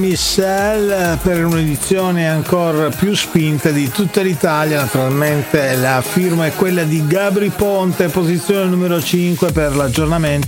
Michel per un'edizione ancora più spinta di tutta l'Italia. Naturalmente la firma è quella di Gabry Ponte, posizione numero 5 per l'aggiornamento